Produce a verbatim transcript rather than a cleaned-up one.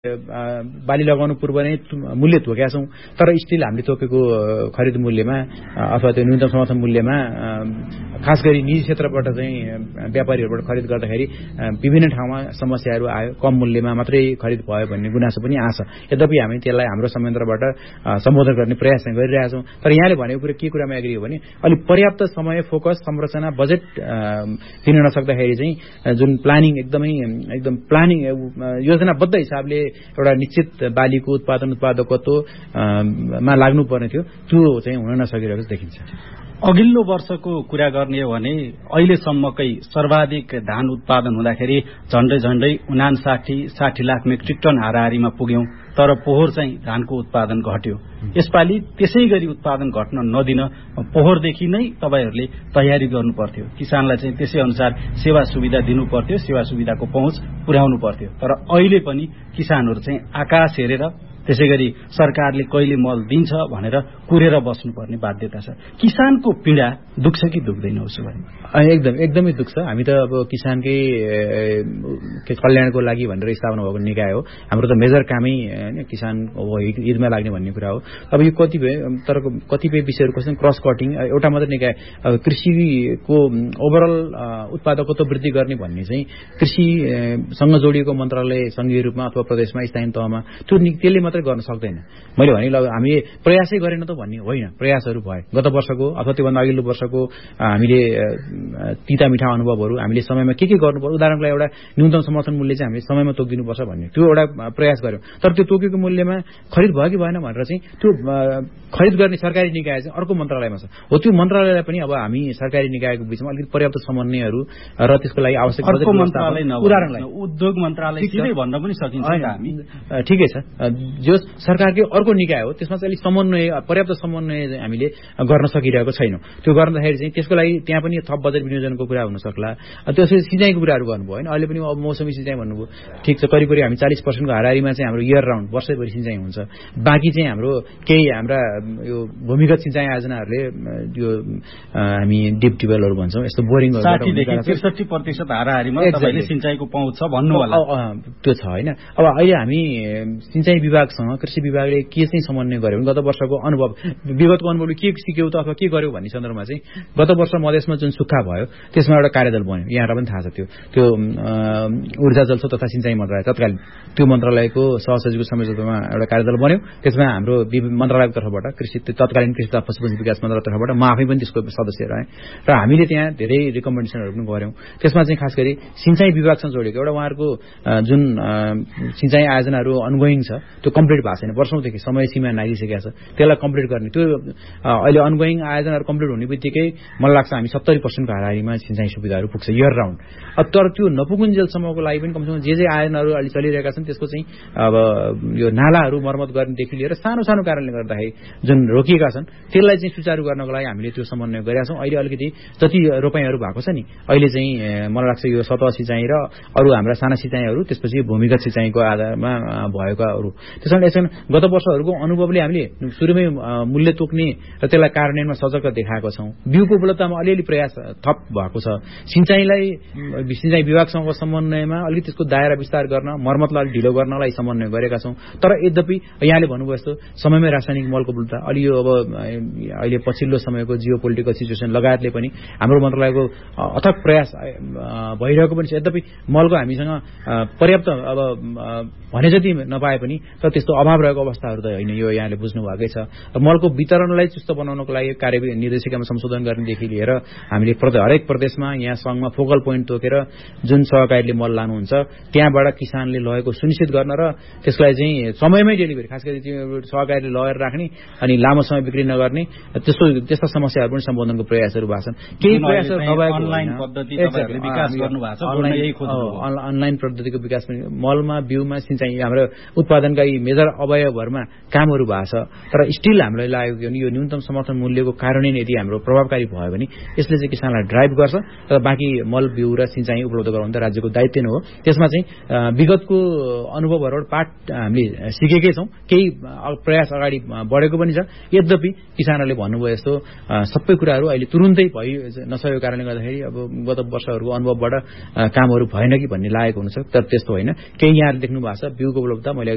बाली लगाउनु पूर्व नै मूल्य तोकेका छौँ, तर स्टिल हामीले तोकेको खरिद मूल्यमा अथवा त्यो न्यूनतम समर्थन मूल्यमा खास गरी निजी क्षेत्रबाट चाहिँ व्यापारीहरूबाट खरिद गर्दाखेरि विभिन्न ठाउँमा समस्याहरू आयो। कम मूल्यमा मात्रै खरिद भयो भन्ने गुनासो पनि आछ। यद्यपि हामी त्यसलाई हाम्रो संयन्त्रबाट सम्बोधन गर्ने प्रयास चाहिँ गरिरहेका छौँ। तर यहाँले भनेको कुरा के कुरामा एग्री हो भने अलिक पर्याप्त समय, फोकस, संरचना, बजेट दिन नसक्दाखेरि चाहिँ जुन प्लानिङ एकदमै एकदम प्लानिङ योजनाबद्ध हिसाबले एउटा निश्चित बालीको उत्पादन उत्पादकत्वमा लाग्नुपर्ने थियो, त्यो चाहिँ हुन नसकिरहेको देखिन्छ। अघिल्लो वर्षको कुरा गर्ने हो भने अहिलेसम्मकै सर्वाधिक धान उत्पादन हुँदाखेरि झण्डै झण्डै उनासाठी साठी लाख मेट्रिक टन हाराहारीमा पुग्यौं, तर पोहोर चाहिँ धानको उत्पादन घट्यो। यसपालि त्यसै गरी उत्पादन घट्न नदिन पोहोरदेखि नै तपाईहरूले तयारी गर्नु पर्थ्यो। किसानलाई चाहिँ त्यसै अनुसार सेवा सुविधा दिनु पर्थ्यो, सेवा सुविधाको पहुँच पुर्याउनु पर्थ्यो। तर अहिले पनि किसानहरू चाहिँ आकाश हेरेर त्यसै गरी सरकारले कहिले मल दिन्छ भनेर कुरेर बस्नुपर्ने बाध्यता छ। किसानको पीडा दुख्छ कि दुख्दैन उसो भए? एकदम एकदमै दुख्छ। हामी त अब किसानकै कल्याणको लागि भनेर स्थापना भएको निकाय हो। हाम्रो त मेजर कामै हैन किसान हितमा लाग्ने भन्ने कुरा हो। अब यो कतिपय तर कतिपय विषयहरू कस्तो क्रस कटिङ एउटा मात्रै निकाय कृषिको ओभरअल उत्पादकत्व वृद्धि गर्ने भन्ने चाहिँ कृषिसँग जोडिएको मन्त्रालय संघीय रूपमा अथवा प्रदेशमा स्थानीय तहमा त्यो त्यसले मात्रै गर्न सक्दैन। मैले भने ल हामी प्रयासै गरेन त भन्ने होइन, प्रयासहरू भए। गत वर्षको अथवा त्योभन्दा अघिल्लो वर्षको हामीले तिता मिठा अनुभवहरू हामीले समयमा के के गर्नुपर्छ, उदाहरणको लागि एउटा न्यूनतम समर्थन मूल्य चाहिँ हामीले समयमा तोकिदिनुपर्छ भन्ने त्यो एउटा प्रयास गर्यौँ। तर त्यो तोकेको मूल्यमा खरिद भयो कि भएन भनेर चाहिँ त्यो खरिद गर्ने सरकारी निकाय चाहिँ अर्को मन्त्रालयमा छ। हो त्यो मन्त्रालयलाई पनि अब हामी सरकारी निकायको बिचमा अलिकति पर्याप्त समन्वयहरू र त्यसको लागि आवश्यक उदाहरणलाई उद्योग मन्त्रालय सिधै भन्न पनि सकिन्छ हामी। ठिकै छ, जो सरकारकै अर्को निकाय हो त्यसमा चाहिँ अलिक समन्वय पर्याप्त समन्वय हामीले गर्न सकिरहेको छैनौँ। त्यो गर्दाखेरि चाहिँ त्यसको लागि त्यहाँ पनि थप बजेट विनियोजनको कुरा हुन सक्ला। त्यसपछि सिँचाइको कुराहरू गर्नुभयो होइन, अहिले पनि अब मौसमी सिँचाइ भन्नुभयो, ठिक छ। करिब करिब हामी चालिस पर्सेन्टको हाराहारीमा चाहिँ हाम्रो इयर राउन्ड वर्षैभरि सिँचाइ हुन्छ। बाँकी चाहिँ हाम्रो केही हाम्रा यो भूमिगत सिँचाइ आयोजनाहरूले यो हामी डिप ट्युबवेलहरू भन्छौँ यस्तो बोरिङहरू त्रिसठी प्रतिशत हाराहारीमा तपाईँले सिँचाइको पहुँच छ भन्नु होला, त्यो छ होइन। अब अहिले हामी सिँचाइ विभागसँग कृषि विभागले के चाहिँ समन्वय गर्यो भने गत वर्षको अनुभव विगतको अनुभवले के सिक्यौ त अथवा के गर्यो भन्ने सन्दर्भमा चाहिँ गत वर्ष मधेसमा जुन सुक्खा भयो त्यसमा एउटा कार्यदल बन्यो। यहाँलाई पनि थाहा छ त्यो त्यो ऊर्जा जलस्रोत तथा सिँचाइ मन्त्रालय तत्कालीन त्यो मन्त्रालयको सहसचिवको संयोजकत्वमा एउटा कार्यदल बन्यो। त्यसमा हाम्रो मन्त्रालयको तर्फबाट कृषि तत्कालीन कृषि तथा पशुपन्छी विकास मन्त्रालय तर्फबाट म आफै पनि त्यसको सदस्य रहेँ र हामीले त्यहाँ धेरै रिकमेन्डेसनहरू पनि गऱ्यौँ। त्यसमा चाहिँ खास गरी सिँचाइ विभागसँग जोडेको एउटा उहाँहरूको जुन सिँचाइ आयोजनाहरू अनगोइङ छ त्यो कम्प्लिट भएको छैन, वर्षौँदेखि समय सीमा नागिसकेको छ, त्यसलाई कम्प्लिट गर्ने। त्यो अहिले अनगोइङ आयोजनाहरू कम्प्लिट हुने बित्तिकै मलाई लाग्छ हामी सत्तरी पर्सेन्टको हाराहारीमा सिँचाइ सुविधाहरू पुग्छ इयर राउन्ड। तर त्यो नपुगुन्जेलसम्मको लागि पनि कमसेकम जे जे आयोजनाहरू अहिले चलिरहेका छन् त्यसको चाहिँ अब यो नालाहरू मर्मत गर्नेदेखि लिएर सानो सानो कारणले गर्दाखेरि जुन रोकिएका छन् त्यसलाई चाहिँ सुचारू गर्नको लागि हामीले त्यो समन्वय गरेका छौँ। अहिले अलिकति जति रोपाइँहरू भएको छ नि अहिले चाहिँ मलाई लाग्छ यो सतह सिँचाइ र अरू हाम्रा साना सिँचाइहरू त्यसपछि भूमिगत सिँचाइको आधारमा भएकाहरू। त्यस कारण यसमा गत वर्षहरूको अनुभवले हामीले सुरुमै मूल्य तोक्ने र त्यसलाई कार्यान्वयनमा सजगता देखाएको छौँ। बिउको उपलब्धतामा अलिअलि प्रयास थप भएको छ। सिँचाइलाई सिँचाइ विभागसँग समन्वयमा अलिकति त्यसको दायरा विस्तार गर्न मर्मतलाई अलिक ढिलो गर्नलाई समन्वय गरेका छौँ। तर यद्यपि यहाँले भन्नुभयो जस्तो समयमै रासायनिक मलको उपलब्धता अलि यो अब अहिले पछिल्लो समयको जियो पोलिटिकल सिचुएसन लगायतले पनि हाम्रो मन्त्रालयको अथक प्रयास भइरहेको पनि छ। यद्यपि मलको हामीसँग पर्याप्त अब भने जति नपाए पनि तर त्यस्तो अभाव रहेको अवस्थाहरू त होइन, यो यहाँले बुझ्नु भएकै छ। मलको वितरणलाई चुस्त बनाउनको लागि कार्य निर्देशिकामा संशोधन गर्नेदेखि लिएर हामीले हरेक प्रदेशमा यहाँ सङ्घमा फोकल पोइन्ट तोकेर जुन सहकारीले मल लानुहुन्छ त्यहाँबाट किसानले लगेको सुनिश्चित गर्न र त्यसलाई चाहिँ समयमै डेलिभरी खास गरी त्यो सहकारीले लगेर राख्ने अनि लामो समय बिक्री नगर्ने त्यस्तो त्यस्ता समस्याहरू पनि सम्बोधनको प्रयासहरू भएको छन्। केही प्रयासहरू नभएको अनलाइन पद्धतिको विकास पनि मलमा बिउमा सिँचाइ हाम्रो उत्पादनका यी मेजर अवयवहरूमा कामहरू भएको छ। तर स्टिल हामीलाई लागेको कि यो न्यूनतम समर्थन मूल्यको कार्यान्वयन यदि हाम्रो प्रभावकारी भयो भने यसले चाहिँ किसानलाई ड्राइभ गर्छ र बाँकी मल बिउ र सिँचाइ उपलब्ध गराउनु त राज्यको दायित्व नै हो। त्यसमा चाहिँ विगतको अनुभवहरूबाट पाठ हामीले सिकेकै छौँ, केही प्रयास अगाडि बढेको पनि छ। यद्यपि किसानहरूले भन्नुभयो जस्तो सबै कुराहरू अहिले तुरुन्तै भइ नसकेको कारणले गर्दाखेरि अब गत वर्षहरूको अनुभवबाट कामहरू भएन कि भन्ने लागेको हुनसक्छ। तर त्यस्तो होइन, केही यहाँले देख्नु भएको छ बिउको उपलब्धता मैले